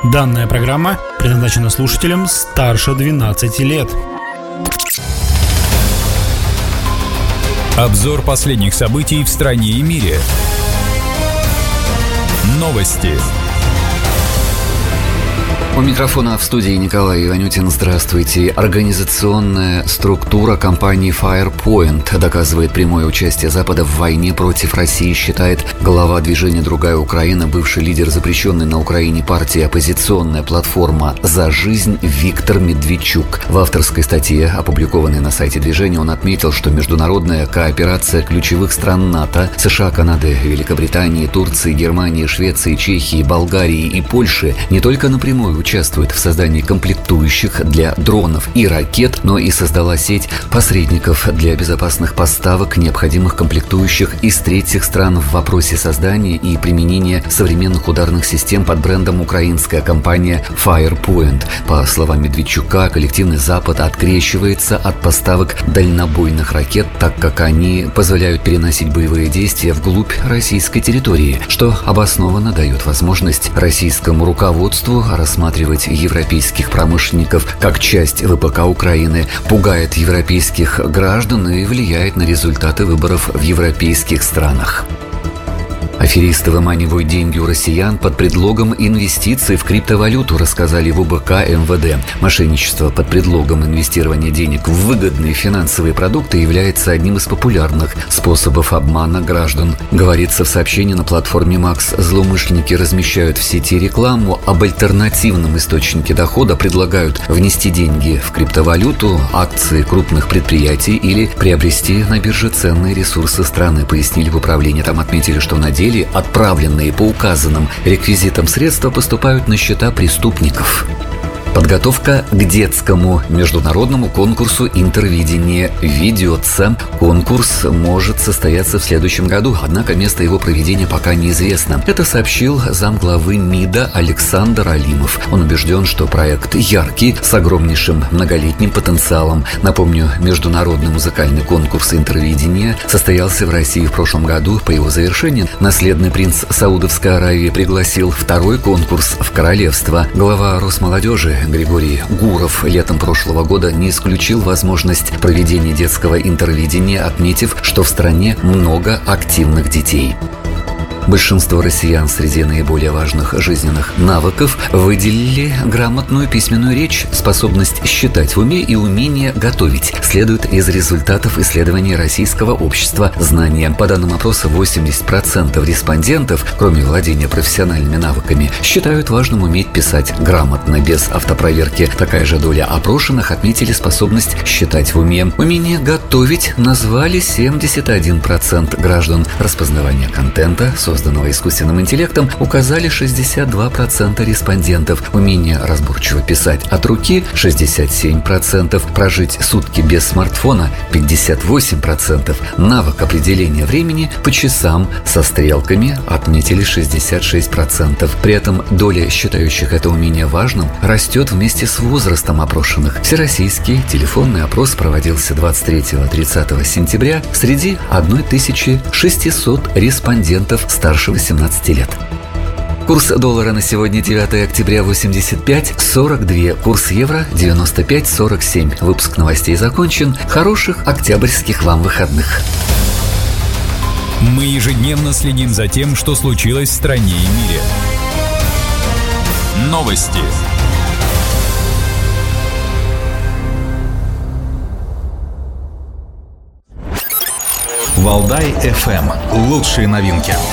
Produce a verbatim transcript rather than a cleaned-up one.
Данная программа предназначена слушателям старше двенадцати лет. Обзор последних событий в стране и мире. Новости. У микрофона в студии Николай Иванютин. Здравствуйте. Организационная структура компании Firepoint доказывает прямое участие Запада в войне против России, считает глава движения «Другая Украина», бывший лидер запрещенной на Украине партии «Оппозиционная платформа за жизнь» Виктор Медведчук. В авторской статье, опубликованной на сайте движения, он отметил, что международная кооперация ключевых стран НАТО – США, Канады, Великобритании, Турции, Германии, Швеции, Чехии, Болгарии и Польши – не только напрямую участвует в создании комплектующих для дронов и ракет, но и создала сеть посредников для безопасных поставок необходимых комплектующих из третьих стран в вопросе создания и применения современных ударных систем под брендом украинская компания Firepoint. По словам Медведчука, коллективный Запад открещивается от поставок дальнобойных ракет, так как они позволяют переносить боевые действия вглубь российской территории, что обоснованно дает возможность российскому руководству рассматривать европейских промышленников как часть ВПК Украины, пугает европейских граждан и влияет на результаты выборов в европейских странах. Аферисты выманивают деньги у россиян под предлогом инвестиций в криптовалюту, рассказали в УБК МВД. Мошенничество под предлогом инвестирования денег в выгодные финансовые продукты является одним из популярных способов обмана граждан. Говорится в сообщении на платформе Макс. Злоумышленники размещают в сети рекламу об альтернативном источнике дохода, предлагают внести деньги в криптовалюту, акции крупных предприятий или приобрести на бирже ценные ресурсы страны, пояснили в управлении. Там отметили, что на деле отправленные по указанным реквизитам средства поступают на счета преступников. Подготовка к детскому международному конкурсу интервидения ведется. Конкурс может состояться в следующем году, однако место его проведения пока неизвестно. Это сообщил замглавы МИДа Александр Алимов. Он убежден, что проект яркий, с огромнейшим многолетним потенциалом. Напомню, международный музыкальный конкурс интервидения состоялся в России в прошлом году. По его завершении наследный принц Саудовской Аравии пригласил второй конкурс в королевство. Глава Росмолодежи Григорий Гуров летом прошлого года не исключил возможность проведения детского интервидения, отметив, что в стране много активных детей. Большинство россиян среди наиболее важных жизненных навыков выделили грамотную письменную речь, способность считать в уме и умение готовить. Следует из результатов исследования Российского общества знания. По данным опроса, восемьдесят процентов респондентов, кроме владения профессиональными навыками, считают важным уметь писать грамотно, без автопроверки. Такая же доля опрошенных отметили способность считать в уме. Умение готовить назвали семьдесят один процент граждан. Распознавание контента, созданного искусственным интеллектом, указали шестьдесят два процента респондентов. Умение разборчиво писать от руки – шестьдесят семь процентов. Прожить сутки без смартфона – пятьдесят восемь процентов. Навык определения времени по часам со стрелками отметили шестьдесят шесть процентов. При этом доля считающих это умение важным растет вместе с возрастом опрошенных. Всероссийский телефонный опрос проводился двадцать третьего — тридцатого сентября среди тысячи шестисот респондентов старше восемнадцати лет. Курс доллара на сегодня, девятого октября, восемьдесят пять сорок два. Курс евро девяносто пять сорок семь. Выпуск новостей закончен. Хороших октябрьских вам выходных. Мы ежедневно следим за тем, что случилось в стране и мире. Новости. Валдай эф эм. Лучшие новинки.